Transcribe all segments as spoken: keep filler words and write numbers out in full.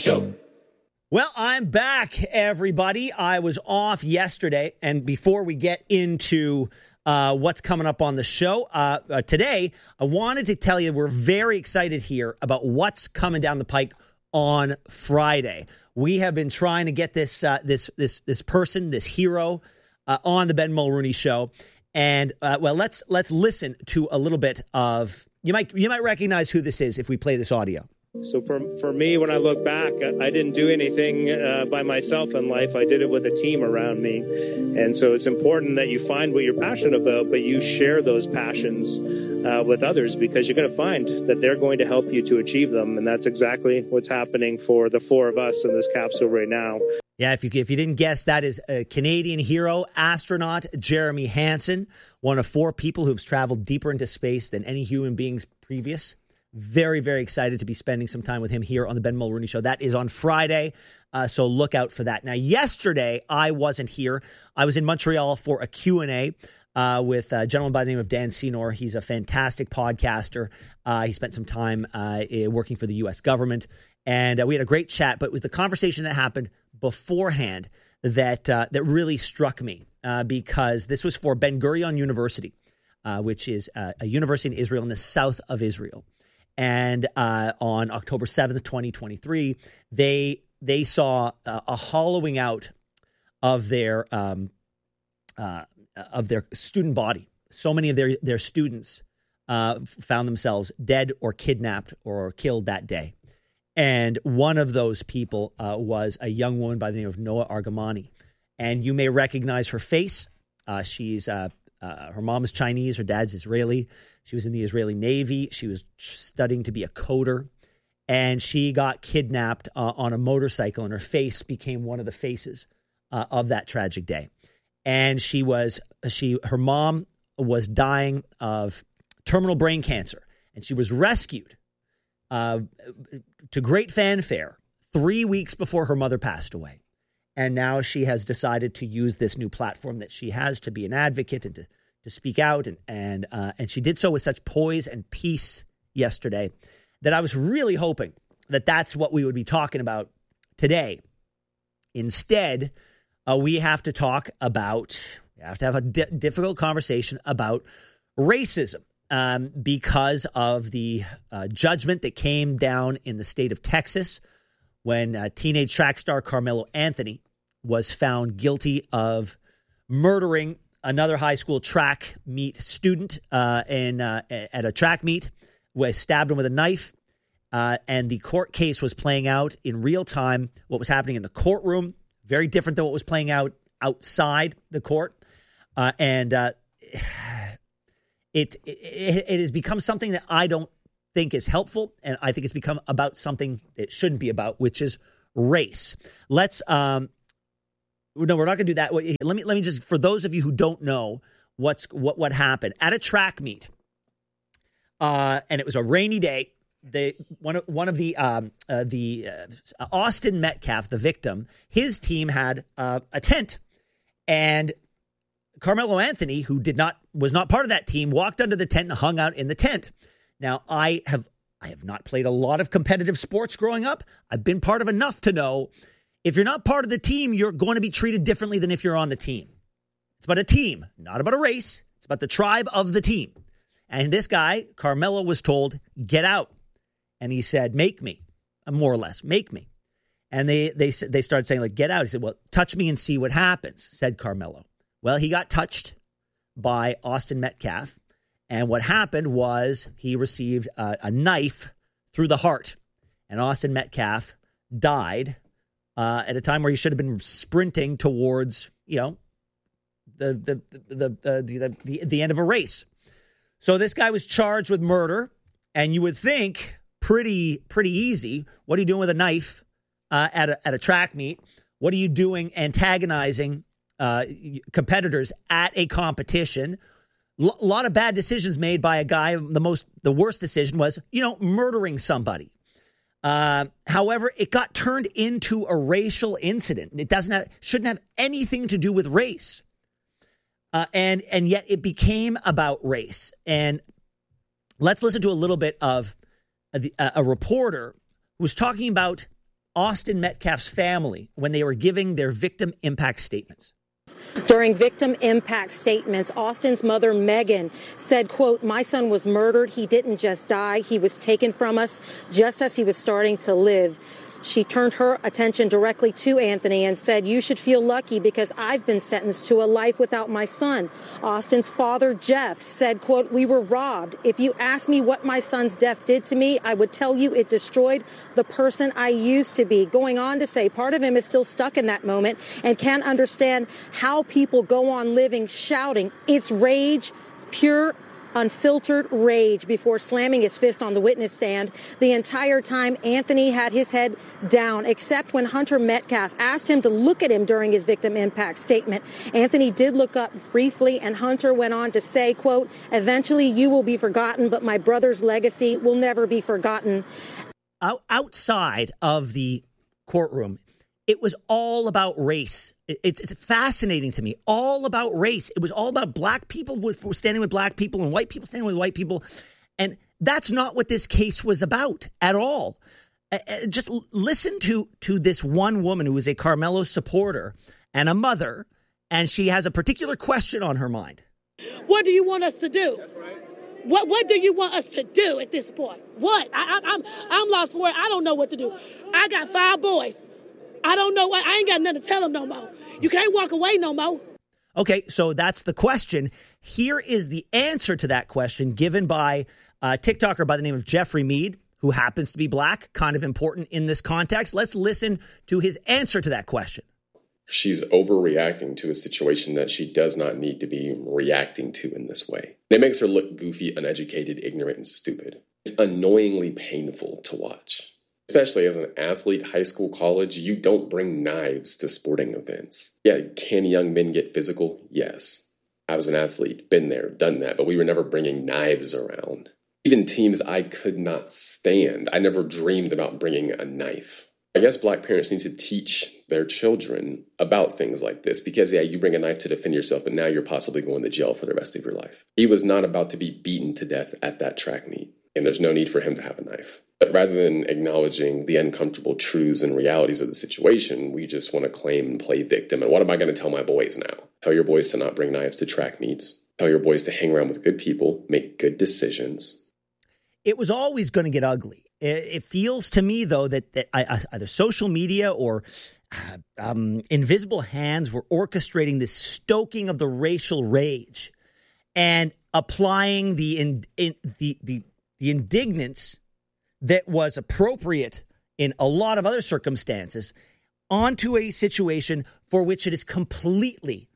Show. Well, I'm back, everybody. I was off yesterday, and before we get into uh, what's coming up on the show uh, uh, today, I wanted to tell you we're very excited here about what's coming down the pike on Friday. We have been trying to get this uh, this this this person, this hero, uh, on the Ben Mulroney Show, and uh, well, let's let's listen to a little bit of. You might you might recognize who this is if we play this audio. So for for me, when I look back, I didn't do anything uh, by myself in life. I did it with a team around me. And so it's important that you find what you're passionate about, but you share those passions uh, with others, because you're going to find that they're going to help you to achieve them. And that's exactly what's happening for the four of us in this capsule right now. Yeah, if you if you didn't guess, that is a Canadian hero, astronaut Jeremy Hansen, one of four people who have traveled deeper into space than any human beings previous. Very, very excited to be spending some time with him here on the Ben Mulroney Show. That is on Friday, uh, so look out for that. Now, yesterday, I wasn't here. I was in Montreal for a Q and A uh, with a gentleman by the name of Dan Senor. He's a fantastic podcaster. Uh, he spent some time uh, working for the U S government, and uh, we had a great chat, but it was the conversation that happened beforehand that, uh, that really struck me, uh, because this was for Ben Gurion University, uh, which is uh, a university in Israel in the south of Israel. And uh, on October seventh, twenty twenty-three, they they saw uh, a hollowing out of their um, uh, of their student body. So many of their their students uh, found themselves dead or kidnapped or killed that day. And one of those people uh, was a young woman by the name of Noah Argamani. And you may recognize her face. Uh, she's uh, uh, her mom is Chinese, her dad's Israeli. She was in the Israeli Navy. She was studying to be a coder, and she got kidnapped uh, on a motorcycle, and her face became one of the faces uh, of that tragic day. And she was, she, her mom was dying of terminal brain cancer, and she was rescued uh, to great fanfare three weeks before her mother passed away. And now she has decided to use this new platform that she has to be an advocate and to to speak out, and and uh, and she did so with such poise and peace yesterday that I was really hoping that that's what we would be talking about today. Instead, uh, we have to talk about, we have to have a di- difficult conversation about racism um, because of the uh, judgment that came down in the state of Texas when uh, teenage track star Carmelo Anthony was found guilty of murdering another high school track meet student uh, in, uh, at a track meet, was stabbed him with a knife, uh, and the court case was playing out in real time. What was happening in the courtroom, very different than what was playing out outside the court, uh, and uh, it, it it has become something that I don't think is helpful, and I think it's become about something it shouldn't be about, which is race. Let's. Um, No, we're not going to do that. Let me let me just, for those of you who don't know what's what what happened at a track meet, uh, and it was a rainy day. They one of one of the um, uh, the uh, Austin Metcalf, the victim, his team had uh, a tent, and Carmelo Anthony, who did not was not part of that team, walked under the tent and hung out in the tent. Now, I have I have not played a lot of competitive sports growing up. I've been part of enough to know, if you're not part of the team, you're going to be treated differently than if you're on the team. It's about a team, not about a race. It's about the tribe of the team. And this guy, Carmelo, was told, get out. And he said, make me, more or less, make me. And they they they started saying, like, get out. He said, well, touch me and see what happens, said Carmelo. Well, he got touched by Austin Metcalf. And what happened was he received a, a knife through the heart. And Austin Metcalf died Uh, at a time where he should have been sprinting towards, you know, the the the the the, the, the end of a race. So this guy was charged with murder, and you would think pretty pretty easy. What are you doing with a knife uh, at a at a track meet? What are you doing antagonizing uh, competitors at a competition? A L- lot of bad decisions made by a guy. The most the worst decision was, you know, murdering somebody. Uh, however, it got turned into a racial incident. It doesn't have, shouldn't have anything to do with race. Uh, and, and yet it became about race. And let's listen to a little bit of a, a reporter who was talking about Austin Metcalf's family when they were giving their victim impact statements. During victim impact statements, Austin's mother, Megan, said, quote, "My son was murdered. He didn't just die. He was taken from us just as he was starting to live." She turned her attention directly to Anthony and said, "You should feel lucky because I've been sentenced to a life without my son." Austin's father, Jeff, said, quote, "We were robbed. If you ask me what my son's death did to me, I would tell you it destroyed the person I used to be." Going on to say part of him is still stuck in that moment and can't understand how people go on living shouting. It's rage, pure unfiltered rage, before slamming his fist on the witness stand. The entire time, Anthony had his head down, except when Hunter Metcalf asked him to look at him during his victim impact statement. Anthony did look up briefly, and Hunter went on to say, quote, "Eventually you will be forgotten, but my brother's legacy will never be forgotten." Outside of the courtroom, it was all about race. It's, it's fascinating to me. All about race. It was all about black people with, standing with black people and white people standing with white people. And that's not what this case was about at all. Uh, just listen to, to this one woman who is a Carmelo supporter and a mother, and she has a particular question on her mind. What do you want us to do? What What do you want us to do at this point? What? I, I, I'm I'm lost for it. I don't know what to do. I got five boys. I don't know what. I ain't got nothing to tell them no more. You can't walk away no more. Okay, so that's the question. Here is the answer to that question given by a TikToker by the name of Jeffrey Mead, who happens to be black, kind of important in this context. Let's listen to his answer to that question. She's overreacting to a situation that she does not need to be reacting to in this way. It makes her look goofy, uneducated, ignorant, and stupid. It's annoyingly painful to watch. Especially as an athlete, high school, college, you don't bring knives to sporting events. Yeah, can young men get physical? Yes. I was an athlete, been there, done that, but we were never bringing knives around. Even teams I could not stand, I never dreamed about bringing a knife. I guess black parents need to teach their children about things like this because, yeah, you bring a knife to defend yourself, but now you're possibly going to jail for the rest of your life. He was not about to be beaten to death at that track meet, and there's no need for him to have a knife. But rather than acknowledging the uncomfortable truths and realities of the situation, we just want to claim and play victim. And what am I going to tell my boys now? Tell your boys to not bring knives to track meets. Tell your boys to hang around with good people, make good decisions. It was always going to get ugly. It feels to me, though, that, that either social media or um, invisible hands were orchestrating this stoking of the racial rage and applying the in, in, the the the indignance that was appropriate in a lot of other circumstances onto a situation for which it is completely,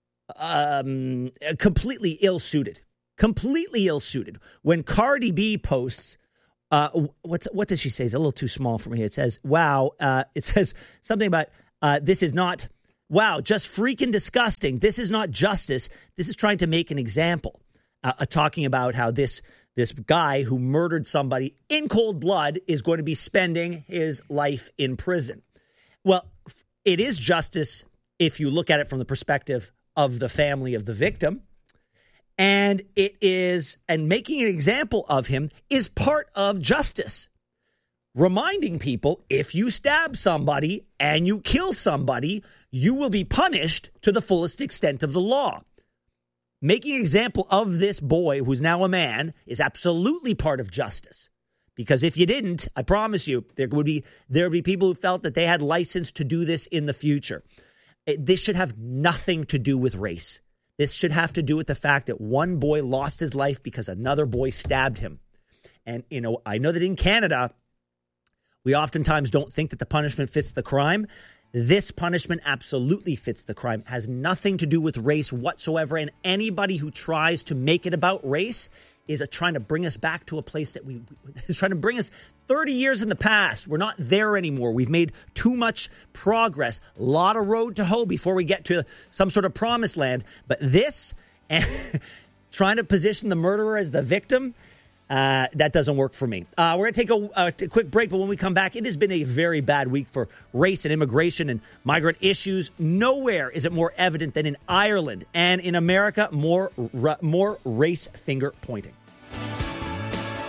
um, completely ill-suited. Completely ill-suited. When Cardi B posts, uh, what's what does she say? It's a little too small for me. It says, wow, uh, it says something about uh, this is not, wow, just freaking disgusting. This is not justice. This is trying to make an example. Uh, uh, talking about how this This guy who murdered somebody in cold blood is going to be spending his life in prison. Well, it is justice if you look at it from the perspective of the family of the victim. And it is, and making an example of him is part of justice. Reminding people, if you stab somebody and you kill somebody, you will be punished to the fullest extent of the law. Making an example of this boy, who's now a man, is absolutely part of justice. Because if you didn't, I promise you, there would be there would be people who felt that they had license to do this in the future. This should have nothing to do with race. This should have to do with the fact that one boy lost his life because another boy stabbed him. And, you know, I know that in Canada, we oftentimes don't think that the punishment fits the crime. This punishment absolutely fits the crime. It has nothing to do with race whatsoever. And anybody who tries to make it about race is a, trying to bring us back to a place that we is trying to bring us thirty years in the past. We're not there anymore. We've made too much progress. A lot of road to hoe before we get to some sort of promised land. But this, and trying to position the murderer as the victim, Uh, that doesn't work for me. Uh, we're going to take a, a quick break, but when we come back, it has been a very bad week for race and immigration and migrant issues. Nowhere is it more evident than in Ireland, and in America, more more race finger pointing.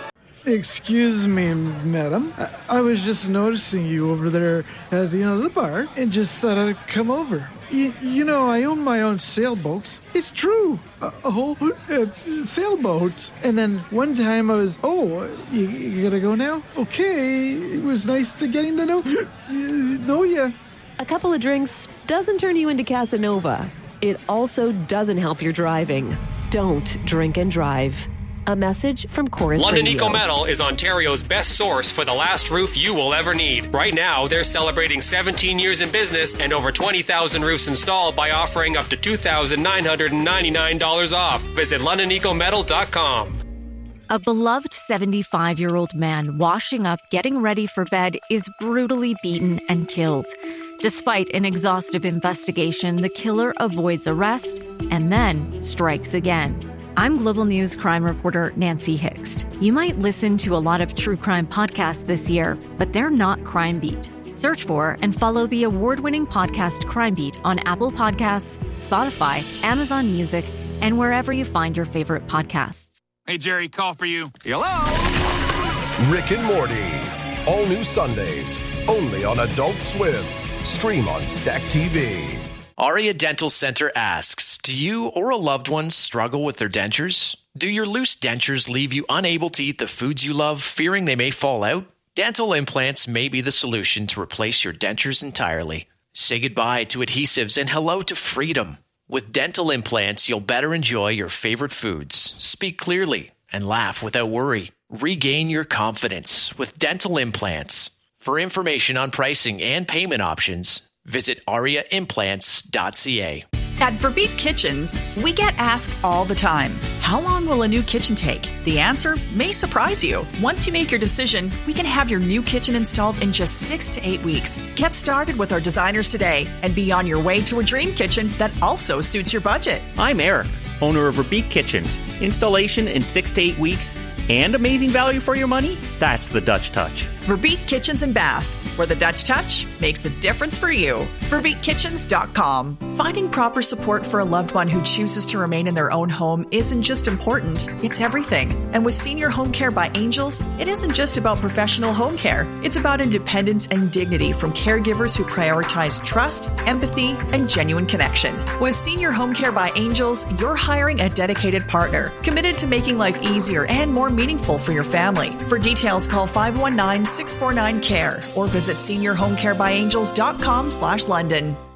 Excuse me, madam. I, I was just noticing you over there at, you know, the bar and just thought I'd come over. Y- you know, I own my own sailboat. It's true. A, a whole uh, sailboat. And then one time I was, oh, you, you gotta go now? Okay. It was nice to getting to know, uh, know you. A couple of drinks doesn't turn you into Casanova. It also doesn't help your driving. Don't drink and drive. A message from Chorus London Radio. Eco Metal is Ontario's best source for the last roof you will ever need. Right now, they're celebrating seventeen years in business and over twenty thousand roofs installed by offering up to two thousand nine hundred ninety-nine dollars off. Visit london eco metal dot com. A beloved seventy-five-year-old man washing up, getting ready for bed, is brutally beaten and killed. Despite an exhaustive investigation, the killer avoids arrest and then strikes again. I'm Global News crime reporter Nancy Hixt. You might listen to a lot of true crime podcasts this year, but they're not Crime Beat. Search for and follow the award-winning podcast Crime Beat on Apple Podcasts, Spotify, Amazon Music, and wherever you find your favorite podcasts. Hey, Jerry, call for you. Hello? Rick and Morty. All new Sundays, only on Adult Swim. Stream on Stack T V. Aria Dental Center asks, do you or a loved one struggle with their dentures? Do your loose dentures leave you unable to eat the foods you love, fearing they may fall out? Dental implants may be the solution to replace your dentures entirely. Say goodbye to adhesives and hello to freedom. With dental implants, you'll better enjoy your favorite foods, speak clearly, and laugh without worry. Regain your confidence with dental implants. For information on pricing and payment options, visit aria implants dot c a. At Verbeek Kitchens, we get asked all the time, how long will a new kitchen take? The answer may surprise you. Once you make your decision, we can have your new kitchen installed in just six to eight weeks. Get started with our designers today and be on your way to a dream kitchen that also suits your budget. I'm Eric, owner of Verbeek Kitchens. Installation in six to eight weeks and amazing value for your money? That's the Dutch touch. Verbeek Kitchens and Bath, where the Dutch touch makes the difference for you. verbeek kitchens dot com. Finding proper support for a loved one who chooses to remain in their own home isn't just important, it's everything. And with Senior Home Care by Angels, it isn't just about professional home care. It's about independence and dignity from caregivers who prioritize trust, empathy, and genuine connection. With Senior Home Care by Angels, you're hiring a dedicated partner, committed to making life easier and more meaningful for your family. For details, call five one nine, six four nine, C A R E or visit senior home care by angels dot com slash London.